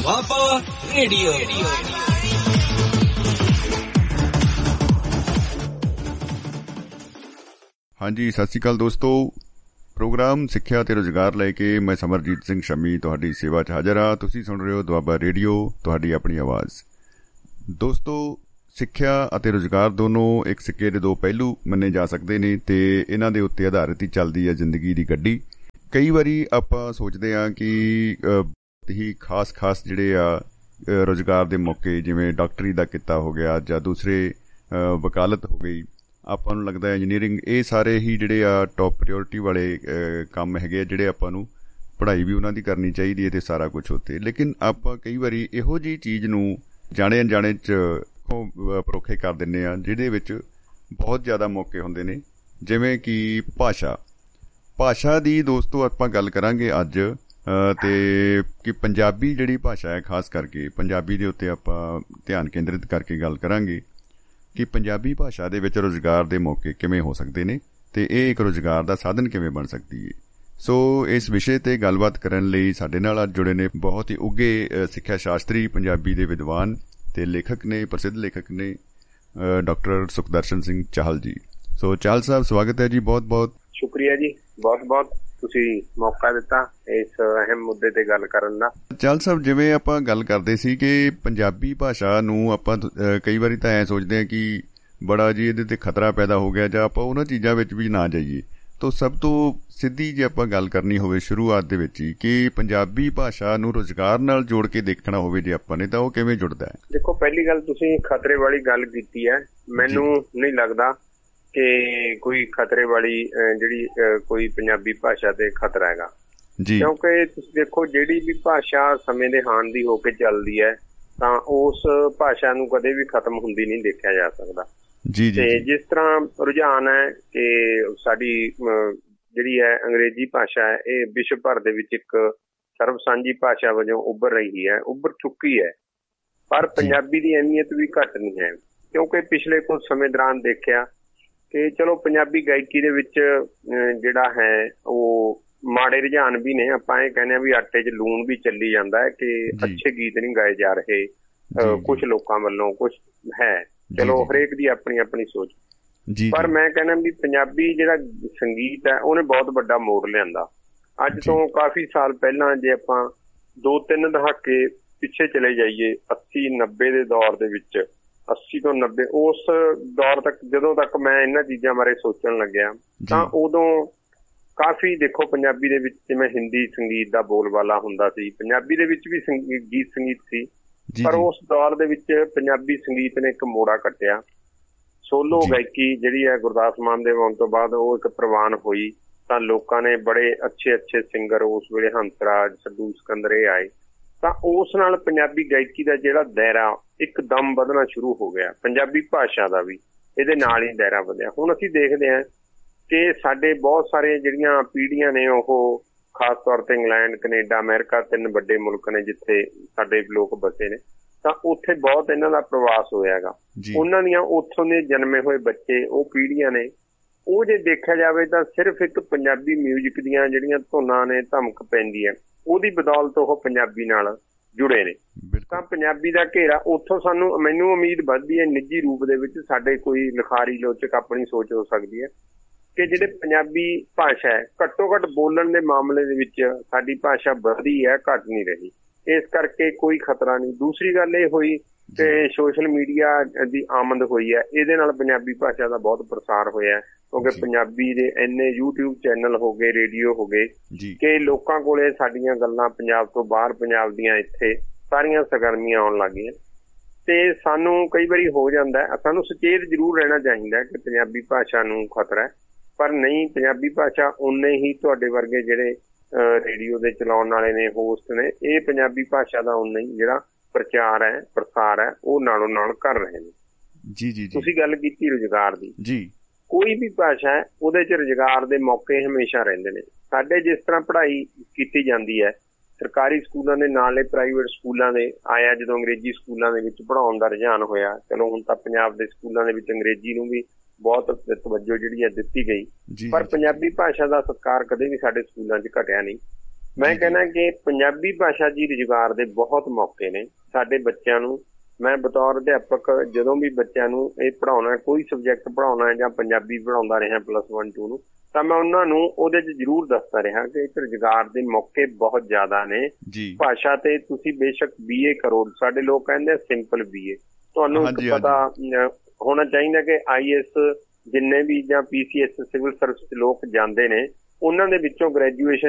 Doaba radio. ਹਾਂਜੀ, ਸਤਿ ਸ਼੍ਰੀ ਅਕਾਲ ਦੋਸਤੋ। ਪ੍ਰੋਗਰਾਮ ਸਿੱਖਿਆ ਅਤੇ ਰੁਜ਼ਗਾਰ ਲੈ ਕੇ ਮੈਂ ਸਮਰਜੀਤ ਸਿੰਘ ਸ਼ਮੀ ਤੁਹਾਡੀ ਸੇਵਾ 'ਚ ਹਾਜ਼ਰ ਹਾਂ। ਤੁਸੀਂ ਸੁਣ ਰਹੇ ਹੋ ਦੁਆਬਾ ਰੇਡੀਓ, ਤੁਹਾਡੀ ਆਪਣੀ ਆਵਾਜ਼। ਦੋਸਤੋ, ਸਿੱਖਿਆ ਅਤੇ ਰੁਜ਼ਗਾਰ ਦੋਨੋਂ ਇੱਕ ਸਿੱਕੇ ਦੇ ਦੋ ਪਹਿਲੂ ਮੰਨੇ ਜਾ ਸਕਦੇ ਨੇ ਅਤੇ ਇਹਨਾਂ ਦੇ ਉੱਤੇ ਆਧਾਰਿਤ ਹੀ ਚੱਲਦੀ ਹੈ ਜ਼ਿੰਦਗੀ ਦੀ ਗੱਡੀ। ਕਈ ਵਾਰੀ ਆਪਾਂ ਸੋਚਦੇ ਹਾਂ ਕਿ ਹੀ ਖਾਸ ਜਿਹੜੇ ਆ ਰੁਜ਼ਗਾਰ ਦੇ ਮੌਕੇ, ਜਿਵੇਂ ਡਾਕਟਰੀ ਦਾ ਕਿੱਤਾ ਹੋ ਗਿਆ ਜਾਂ ਦੂਸਰੇ ਵਕਾਲਤ ਹੋ ਗਈ, ਆਪਾਂ ਨੂੰ ਲੱਗਦਾ ਇੰਜੀਨੀਅਰਿੰਗ, ਇਹ ਸਾਰੇ ਹੀ ਜਿਹੜੇ ਆ ਟੋਪ ਪ੍ਰਾਇਓਰਟੀ ਵਾਲੇ ਕੰਮ ਹੈਗੇ ਆ, ਜਿਹੜੇ ਆਪਾਂ ਨੂੰ ਪੜ੍ਹਾਈ ਵੀ ਉਹਨਾਂ ਦੀ ਕਰਨੀ ਚਾਹੀਦੀ ਹੈ ਅਤੇ ਸਾਰਾ ਕੁਛ ਉੱਥੇ। ਲੇਕਿਨ ਆਪਾਂ ਕਈ ਵਾਰੀ ਇਹੋ ਜਿਹੀ ਚੀਜ਼ ਨੂੰ ਜਾਣੇ ਅਣਜਾਣੇ 'ਚ ਪਰੋਖੇ ਕਰ ਦਿੰਦੇ ਹਾਂ, ਜਿਹਦੇ ਵਿੱਚ ਬਹੁਤ ਜ਼ਿਆਦਾ ਮੌਕੇ ਹੁੰਦੇ ਨੇ, ਜਿਵੇਂ ਕਿ ਭਾਸ਼ਾ ਦੀ। ਦੋਸਤੋ, ਆਪਾਂ ਗੱਲ ਕਰਾਂਗੇ ਅੱਜ ਅਤੇ ਕਿ ਪੰਜਾਬੀ ਜਿਹੜੀ ਭਾਸ਼ਾ ਹੈ, ਖਾਸ ਕਰਕੇ ਪੰਜਾਬੀ ਦੇ ਉੱਤੇ ਆਪਾਂ ਧਿਆਨ ਕੇਂਦਰਿਤ ਕਰਕੇ ਗੱਲ ਕਰਾਂਗੇ ਕਿ ਪੰਜਾਬੀ ਭਾਸ਼ਾ ਦੇ ਵਿੱਚ ਰੁਜ਼ਗਾਰ ਦੇ ਮੌਕੇ ਕਿਵੇਂ ਹੋ ਸਕਦੇ ਨੇ ਅਤੇ ਇਹ ਇੱਕ ਰੁਜ਼ਗਾਰ ਦਾ ਸਾਧਨ ਕਿਵੇਂ ਬਣ ਸਕਦੀ ਹੈ। ਸੋ ਇਸ ਵਿਸ਼ੇ 'ਤੇ ਗੱਲਬਾਤ ਕਰਨ ਲਈ ਸਾਡੇ ਨਾਲ ਅੱਜ ਜੁੜੇ ਨੇ ਬਹੁਤ ਹੀ ਉੱਘੇ ਸਿੱਖਿਆ ਸ਼ਾਸਤਰੀ, ਪੰਜਾਬੀ ਦੇ ਵਿਦਵਾਨ ਅਤੇ ਲੇਖਕ ਨੇ, ਪ੍ਰਸਿੱਧ ਲੇਖਕ ਨੇ, ਡਾਕਟਰ ਸੁਖਦਰਸ਼ਨ ਸਿੰਘ ਚਾਹਲ ਜੀ। ਸੋ ਚਾਹਲ ਸਾਹਿਬ, ਸਵਾਗਤ ਹੈ ਜੀ। ਬਹੁਤ ਬਹੁਤ ਸ਼ੁਕਰੀਆ ਜੀ, ਬਹੁਤ ਬਹੁਤ ਤੁਸੀਂ ਮੌਕਾ ਦਿੱਤਾ ਇਸ ਅਹਿਮ ਮੁੱਦੇ ਤੇ ਗੱਲ ਕਰਨ ਦਾ। ਚਾਹਲ ਸਾਹਿਬ, ਜਿਵੇਂ ਆਪਾਂ ਗੱਲ ਕਰਦੇ ਸੀ ਕਿ ਪੰਜਾਬੀ ਭਾਸ਼ਾ ਨੂੰ ਆਪਾਂ ਕਈ ਵਾਰੀ ਤਾਂ ਐਂ ਸੋਚਦੇ ਹਾਂ ਕਿ ਬੜਾ ਜੀ ਇਹਦੇ ਤੇ ਖਤਰਾ ਪੈਦਾ ਹੋ ਗਿਆ, ਜਾਂ ਆਪਾਂ ਉਹਨਾਂ ਚੀਜ਼ਾਂ ਵਿੱਚ ਵੀ ਨਾ ਜਾਈਏ। ਤਾਂ ਸਭ ਤੋਂ ਸਿੱਧੀ ਜੇ ਆਪਾਂ ਗੱਲ ਕਰਨੀ ਹੋਵੇ ਸ਼ੁਰੂਆਤ ਦੇ ਵਿੱਚ ਹੀ, ਕਿ ਪੰਜਾਬੀ ਭਾਸ਼ਾ ਨੂੰ ਰੁਜ਼ਗਾਰ ਨਾਲ ਜੋੜ ਕੇ ਦੇਖਣਾ ਹੋਵੇ ਜੇ ਆਪਾਂ ਨੇ, ਤਾਂ ਉਹ ਕਿਵੇਂ ਜੁੜਦਾ ਹੈ? ਦੇਖੋ, ਪਹਿਲੀ ਗੱਲ ਤੁਸੀਂ ਖਤਰੇ ਵਾਲੀ ਗੱਲ ਕੀਤੀ ਹੈ। ਮੈਨੂੰ ਨਹੀਂ ਲੱਗਦਾ ਕਿ ਕੋਈ ਖਤਰੇ ਵਾਲੀ ਜਿਹੜੀ ਕੋਈ ਪੰਜਾਬੀ ਭਾਸ਼ਾ ਤੇ ਖਤਰਾ ਹੈਗਾ, ਕਿਉਂਕਿ ਤੁਸੀਂ ਦੇਖੋ, ਜਿਹੜੀ ਵੀ ਭਾਸ਼ਾ ਸਮੇਂ ਦੇ ਹਾਣ ਦੀ ਹੋ ਕੇ ਚੱਲਦੀ ਹੈ ਤਾਂ ਉਸ ਭਾਸ਼ਾ ਨੂੰ ਕਦੇ ਵੀ ਖਤਮ ਹੁੰਦੀ ਨਹੀਂ ਦੇਖਿਆ ਜਾ ਸਕਦਾ। ਤੇ ਜਿਸ ਤਰ੍ਹਾਂ ਰੁਝਾਨ ਹੈ ਕਿ ਸਾਡੀ ਜਿਹੜੀ ਹੈ ਅੰਗਰੇਜ਼ੀ ਭਾਸ਼ਾ ਹੈ, ਇਹ ਵਿਸ਼ਵ ਭਰ ਦੇ ਵਿੱਚ ਇੱਕ ਸਰਬ ਸਾਂਝੀ ਭਾਸ਼ਾ ਵਜੋਂ ਉੱਭਰ ਰਹੀ ਹੈ, ਉੱਭਰ ਚੁੱਕੀ ਹੈ। ਪਰ ਪੰਜਾਬੀ ਦੀ ਅਹਿਮੀਅਤ ਵੀ ਘੱਟ ਨਹੀਂ ਹੈ, ਕਿਉਂਕਿ ਪਿਛਲੇ ਕੁਝ ਸਮੇਂ ਦੌਰਾਨ ਦੇਖਿਆ ਕਿ ਚਲੋ ਪੰਜਾਬੀ ਗਾਇਕੀ ਦੇ ਵਿੱਚ ਜਿਹੜਾ ਹੈ ਉਹ ਮਾੜੇ ਰੁਝਾਨ ਵੀ ਨੇ। ਆਪਾਂ ਇਹ ਕਹਿੰਦੇ ਹਾਂ ਵੀ ਆਟੇ 'ਚ ਲੂਣ ਵੀ ਚੱਲੀ ਜਾਂਦਾ ਹੈ ਕਿ ਅੱਛੇ ਗੀਤ ਨਹੀਂ ਗਾਏ ਜਾ ਰਹੇ ਕੁਛ ਲੋਕਾਂ ਵੱਲੋਂ, ਕੁਛ ਹੈ, ਚਲੋ ਹਰੇਕ ਦੀ ਆਪਣੀ ਆਪਣੀ ਸੋਚ। ਪਰ ਮੈਂ ਕਹਿੰਦਾ ਵੀ ਪੰਜਾਬੀ ਜਿਹੜਾ ਸੰਗੀਤ ਹੈ ਉਹਨੇ ਬਹੁਤ ਵੱਡਾ ਮੋੜ ਲਿਆਂਦਾ। ਅੱਜ ਤੋਂ ਕਾਫੀ ਸਾਲ ਪਹਿਲਾਂ ਜੇ ਆਪਾਂ 2-3 ਦਹਾਕੇ ਪਿੱਛੇ ਚਲੇ ਜਾਈਏ, 80-90 ਦੇ ਦੌਰ ਦੇ ਵਿੱਚ, 80 ਤੋਂ 90, ਉਸ ਦੌਰ ਤੱਕ ਜਦੋਂ ਤੱਕ ਮੈਂ ਇਹਨਾਂ ਚੀਜ਼ਾਂ ਬਾਰੇ ਸੋਚਣ ਲੱਗਿਆ ਤਾਂ ਉਦੋਂ ਕਾਫੀ ਦੇਖੋ ਪੰਜਾਬੀ ਦੇ ਵਿੱਚ ਜਿਵੇਂ ਹਿੰਦੀ ਸੰਗੀਤ ਦਾ ਬੋਲਬਾਲਾ ਹੁੰਦਾ ਸੀ, ਪੰਜਾਬੀ ਦੇ ਵਿੱਚ ਵੀ ਗੀਤ ਸੰਗੀਤ ਸੀ। ਪਰ ਉਸ ਦੌਰ ਦੇ ਵਿੱਚ ਪੰਜਾਬੀ ਸੰਗੀਤ ਨੇ ਇੱਕ ਮੋੜਾ ਕੱਟਿਆ। ਸੋਲੋ ਗਾਇਕੀ ਜਿਹੜੀ ਹੈ ਗੁਰਦਾਸ ਮਾਨ ਦੇ ਆਉਣ ਤੋਂ ਬਾਅਦ ਉਹ ਇੱਕ ਪ੍ਰਵਾਨ ਹੋਈ ਤਾਂ ਲੋਕਾਂ ਨੇ ਬੜੇ ਅੱਛੇ ਸਿੰਗਰ ਉਸ ਵੇਲੇ ਹੰਸਰਾਜ, ਸੱਡੂ ਸਿਕੰਦਰ ਇਹ ਆਏ, ਤਾਂ ਉਸ ਨਾਲ ਪੰਜਾਬੀ ਗਾਇਕੀ ਦਾ ਜਿਹੜਾ ਦਾਇਰਾ ਇੱਕਦਮ ਵਧਣਾ ਸ਼ੁਰੂ ਹੋ ਗਿਆ। ਪੰਜਾਬੀ ਭਾਸ਼ਾ ਦਾ ਵੀ ਇਹਦੇ ਨਾਲ ਹੀ ਦਾਇਰਾ ਵਧਿਆ। ਹੁਣ ਅਸੀਂ ਦੇਖਦੇ ਹਾਂ ਕਿ ਸਾਡੇ ਬਹੁਤ ਸਾਰੇ ਜਿਹੜੀਆਂ ਪੀੜ੍ਹੀਆਂ ਨੇ, ਉਹ ਖਾਸ ਤੌਰ ਤੇ ਇੰਗਲੈਂਡ, ਕਨੇਡਾ, ਅਮਰੀਕਾ, 3 ਵੱਡੇ ਮੁਲਕ ਨੇ ਜਿੱਥੇ ਸਾਡੇ ਲੋਕ ਬਸੇ ਨੇ, ਤਾਂ ਉੱਥੇ ਬਹੁਤ ਇਹਨਾਂ ਦਾ ਪ੍ਰਵਾਸ ਹੋਇਆ ਹੈਗਾ। ਉਹਨਾਂ ਦੀਆਂ ਉੱਥੋਂ ਦੇ ਜਨਮੇ ਹੋਏ ਬੱਚੇ, ਉਹ ਪੀੜ੍ਹੀਆਂ ਨੇ, ਉਹ ਜੇ ਦੇਖਿਆ ਜਾਵੇ ਤਾਂ ਸਿਰਫ ਇੱਕ ਪੰਜਾਬੀ ਮਿਊਜ਼ਿਕ ਦੀਆਂ ਜਿਹੜੀਆਂ ਧੁਨਾਂ ਨੇ, ਧਮਕ ਪੈਂਦੀ ਹੈ, ਉਹਦੀ ਬਦੌਲਤ ਉਹ ਪੰਜਾਬੀ ਨਾਲ ਜੁੜੇ ਨੇ। ਤਾਂ ਪੰਜਾਬੀ ਦਾ ਘੇਰਾ ਉੱਥੋਂ ਮੈਨੂੰ ਉਮੀਦ ਵੱਧਦੀ ਹੈ ਨਿੱਜੀ ਰੂਪ ਦੇ ਵਿੱਚ, ਸਾਡੇ ਕੋਈ ਲਿਖਾਰੀ ਲੋਚਕ ਆਪਣੀ ਸੋਚ ਹੋ ਸਕਦੀ ਹੈ ਕਿ ਜਿਹੜੇ ਪੰਜਾਬੀ ਭਾਸ਼ਾ ਹੈ, ਘੱਟੋ ਘੱਟ ਬੋਲਣ ਦੇ ਮਾਮਲੇ ਦੇ ਵਿੱਚ ਸਾਡੀ ਭਾਸ਼ਾ ਵਧੀ ਹੈ, ਘੱਟ ਨਹੀਂ ਰਹੀ। ਇਸ ਕਰਕੇ ਕੋਈ ਖਤਰਾ ਨਹੀਂ। ਦੂਸਰੀ ਗੱਲ ਇਹ ਹੋਈ ਕਿ ਸੋਸ਼ਲ ਮੀਡੀਆ ਦੀ ਆਮਦ ਹੋਈ ਹੈ, ਇਹਦੇ ਨਾਲ ਪੰਜਾਬੀ ਭਾਸ਼ਾ ਦਾ ਬਹੁਤ ਪ੍ਰਸਾਰ ਹੋਇਆ, ਕਿਉਂਕਿ ਪੰਜਾਬੀ ਦੇ ਇੰਨੇ YouTube ਚੈਨਲ ਹੋ ਗਏ, ਰੇਡੀਓ ਹੋ ਗਏ ਕਿ ਲੋਕਾਂ ਕੋਲੇ ਸਾਡੀਆਂ ਗੱਲਾਂ ਪੰਜਾਬ ਤੋਂ ਬਾਹਰ, ਪੰਜਾਬ ਦੀਆਂ ਇੱਥੇ ਸਾਰੀਆਂ ਸਰਗਰਮੀਆਂ ਆਉਣ ਲੱਗ ਗਈਆਂ। ਤੇ ਸਾਨੂੰ ਕਈ ਵਾਰੀ ਹੋ ਜਾਂਦਾ, ਸਾਨੂੰ ਸੁਚੇਤ ਜ਼ਰੂਰ ਰਹਿਣਾ ਚਾਹੀਦਾ ਕਿ ਪੰਜਾਬੀ ਭਾਸ਼ਾ ਨੂੰ ਖਤਰਾ ਹੈ, ਪਰ ਨਹੀਂ, ਪੰਜਾਬੀ ਭਾਸ਼ਾ ਉਨੇ ਹੀ ਤੁਹਾਡੇ ਵਰਗੇ ਜਿਹੜੇ ਰੇਡੀਓ ਦੇ ਚਲਾਉਣ ਵਾਲੇ ਨੇ, ਹੋਸਟ ਨੇ, ਇਹ ਪੰਜਾਬੀ ਭਾਸ਼ਾ ਦਾ ਉਨਾ ਹੀ ਜਿਹੜਾ ਪ੍ਰਚਾਰ ਹੈ, ਪ੍ਰਸਾਰ ਹੈ, ਉਹ ਨਾਲੋਂ ਨਾਲ ਕਰ ਰਹੇ ਨੇ। ਤੁਸੀਂ ਗੱਲ ਕੀਤੀ ਰੁਜ਼ਗਾਰ ਦੀ। ਕੋਈ ਵੀ ਭਾਸ਼ਾ ਹੈ ਉਹਦੇ 'ਚ ਰੁਜ਼ਗਾਰ ਦੇ ਮੌਕੇ ਹਮੇਸ਼ਾ ਰਹਿੰਦੇ ਨੇ। ਸਾਡੇ ਜਿਸ ਤਰ੍ਹਾਂ ਪੜ੍ਹਾਈ ਕੀਤੀ ਜਾਂਦੀ ਹੈ, ਸਰਕਾਰੀ ਸਕੂਲਾਂ ਦੇ ਨਾਲੇ ਪ੍ਰਾਈਵੇਟ ਸਕੂਲਾਂ ਦੇ ਆਇਆ, ਜਦੋਂ ਅੰਗਰੇਜ਼ੀ ਸਕੂਲਾਂ ਦੇ ਵਿੱਚ ਪੜ੍ਹਾਉਣ ਦਾ ਰੁਝਾਨ ਹੋਇਆ, ਚਲੋ ਹੁਣ ਤਾਂ ਪੰਜਾਬ ਦੇ ਸਕੂਲਾਂ ਦੇ ਵਿੱਚ ਅੰਗਰੇਜ਼ੀ ਨੂੰ ਵੀ ਬਹੁਤ ਤਵੱਜੋ ਜਿਹੜੀ ਹੈ ਦਿੱਤੀ ਗਈ, ਪਰ ਪੰਜਾਬੀ ਭਾਸ਼ਾ ਦਾ ਸਤਿਕਾਰ ਕਦੇ ਵੀ ਸਾਡੇ ਸਕੂਲਾਂ 'ਚ ਘਟਿਆ ਨਹੀਂ। ਮੈਂ ਕਹਿੰਦਾ ਕਿ ਪੰਜਾਬੀ ਭਾਸ਼ਾ ਜੀ ਰੁਜ਼ਗਾਰ ਦੇ ਬਹੁਤ ਮੌਕੇ ਨੇ ਸਾਡੇ ਬੱਚਿਆਂ ਨੂੰ। ਮੈਂ ਬਤੌਰ ਅਧਿਆਪਕ ਜਦੋਂ ਵੀ ਬੱਚਿਆਂ ਨੂੰ ਇਹ ਪੜ੍ਹਾਉਣਾ, ਕੋਈ ਸਬਜੈਕਟ ਪੜ੍ਹਾਉਣਾ ਜਾਂ ਪੰਜਾਬੀ ਪੜ੍ਹਾਉਂਦਾ ਰਿਹਾ +1 2 ਨੂੰ, ਤਾਂ ਮੈਂ ਉਹਨਾਂ ਨੂੰ ਉਹਦੇ 'ਚ ਜ਼ਰੂਰ ਦੱਸਦਾ ਰਿਹਾ ਕਿ ਇੱਕ ਰੁਜ਼ਗਾਰ ਦੇ ਮੌਕੇ ਬਹੁਤ ਜ਼ਿਆਦਾ ਨੇ। ਭਾਸ਼ਾ ਤੇ ਤੁਸੀਂ ਬੇਸ਼ੱਕ BA ਕਰੋ, ਸਾਡੇ ਲੋਕ ਕਹਿੰਦੇ ਸਿੰਪਲ BA, ਤੁਹਾਨੂੰ ਪਤਾ ਹੋਣਾ ਚਾਹੀਦਾ ਕਿ IAS ਜਿੰਨੇ ਵੀ ਜਾਂ PCS ਸਿਵਲ ਸਰਵਿਸ ਲੋਕ ਜਾਂਦੇ ਨੇ ਉਹਨਾਂ ਦੇ ਵਿੱਚੋਂ ਗ੍ਰੈਜੂਏਸ਼ਨ